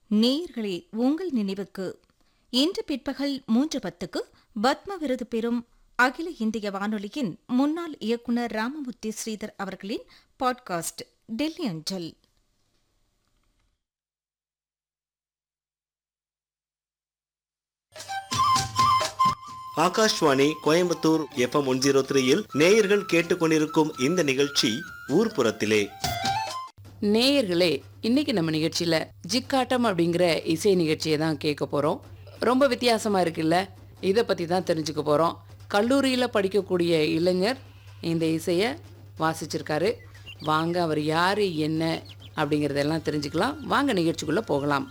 நேயர்களே, உங்கள் நினைவுக்கு இன்று பிற்பகல் 3:10க்கு பத்ம விருது பெறும் அகில இந்திய வானொலியின் முன்னாள் இயக்குநர் ராமமூர்த்தி ஸ்ரீதர் அவர்களின் பாட்காஸ்ட் டெல்லி அஞ்சல். ஆகாஷ்வாணி கோயம்புத்தூர் FM 103யில் நேயர்கள் கேட்டுக்கொண்டிருக்கும் இந்த நிகழ்ச்சி ஊர்ப்புறத்திலே. நேயர்களே, இன்னைக்கு நம்ம நிகழ்ச்சியில ஜிக்காட்டம் அப்படிங்கிற இசை நிகழ்ச்சியை தான் கேட்க போறோம். ரொம்ப வித்தியாசமா இருக்குல்ல? இதை பத்தி தான் தெரிஞ்சுக்க போறோம். கல்லூரியில படிக்கக்கூடிய இளைஞர் இந்த இசையை வாசிச்சிருக்காரு. வாங்க, அவர் யாரு என்ன அப்படிங்கிறதெல்லாம் தெரிஞ்சுக்கலாம். வாங்க நிகழ்ச்சிக்குள்ள போகலாம்.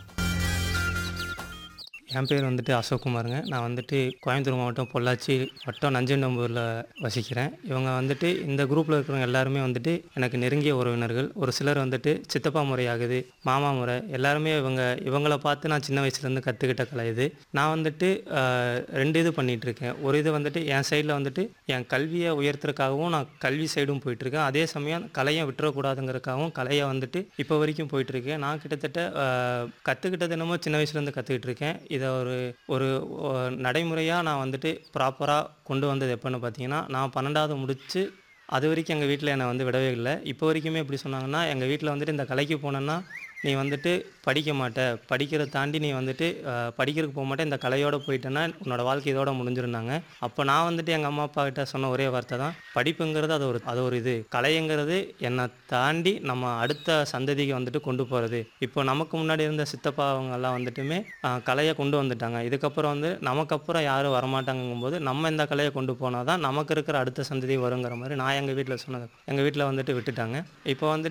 என் பேர் வந்துட்டு அசோக்குமாருங்க. நான் வந்துட்டு கோயம்புத்தூர் மாவட்டம் பொள்ளாச்சி வட்டம் நஞ்சண்டம்பூரில் வசிக்கிறேன். இவங்க வந்துட்டு இந்த குரூப்பில் இருக்கிறவங்க எல்லாருமே வந்துட்டு எனக்கு நெருங்கிய உறவினர்கள். ஒரு சிலர் வந்துட்டு சித்தப்பா முறை ஆகுது, மாமா முறை, எல்லாருமே இவங்கள பார்த்து நான் சின்ன வயசுலேருந்து கற்றுக்கிட்ட கலை இது. நான் வந்துட்டு 2 இது பண்ணிகிட்ருக்கேன். ஒரு இது வந்துட்டு என் சைடில் வந்துட்டு என் கல்வியை உயர்த்துறதுக்காகவும் நான் கல்வி சைடும் போயிட்டுருக்கேன். அதே சமயம் கலையை விட்டுறக்கூடாதுங்கிறதுக்காகவும் கலையை வந்துட்டு இப்போ வரைக்கும் போயிட்டுருக்கேன். நான் கிட்டத்தட்ட கற்றுக்கிட்டது என்னமோ சின்ன வயசுலேருந்து கற்றுக்கிட்டு இருக்கேன். இதை ஒரு நடைமுறையாக நான் வந்துட்டு ப்ராப்பராக கொண்டு வந்தது எப்போன்னு பார்த்தீங்கன்னா, நான் 12வது முடித்து அது வரைக்கும் எங்கள் வீட்டில் என்னை வந்து விடவே இல்லை. இப்போ வரைக்குமே எப்படி சொன்னாங்கன்னா, எங்கள் வீட்டில் வந்துட்டு இந்த கலைக்கு போனேன்னா நீ வந்துட்டு படிக்க மாட்ட, படிக்கிறத தாண்டி நீ வந்துட்டு படிக்கிறதுக்கு போக மாட்டே, இந்த கலையோடு போயிட்டேன்னா உன்னோட வாழ்க்கை இதோட முடிஞ்சிருந்தாங்க. அப்போ நான் வந்துட்டு எங்கள் அம்மா அப்பா கிட்ட சொன்ன ஒரே வார்த்தை தான், படிப்புங்கிறது அது ஒரு இது, கலைங்கிறது என்னை தாண்டி நம்ம அடுத்த சந்ததிக்கு வந்துட்டு கொண்டு போகிறது. இப்போ நமக்கு முன்னாடி இருந்த சித்தப்பா அவங்கெல்லாம் வந்துட்டுமே கலையை கொண்டு வந்துட்டாங்க. இதுக்கப்புறம் வந்து நமக்கப்புறம் யாரும் வரமாட்டாங்கும்போது நம்ம இந்த கலையை கொண்டு போனால் தான் நமக்கு இருக்கிற அடுத்த சந்ததி வருங்கிற மாதிரி நான் எங்கள் வீட்டில் சொன்னது எங்கள் வீட்டில் வந்துட்டு விட்டுட்டாங்க. இப்போ வந்துட்டு